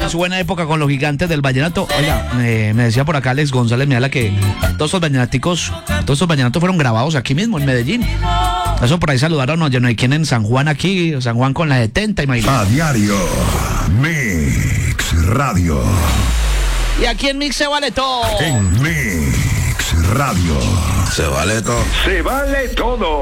en su buena época con los gigantes del vallenato. Oiga, me decía por acá Alex González Miala que todos esos vallenatos fueron grabados aquí mismo en Medellín. Eso por ahí saludaron a yo no hay quien en San Juan aquí, San Juan con la 70, imagínate. A diario, Mix Radio. Y aquí en Mix se vale todo. En Mix Radio. Se vale todo. Se vale todo.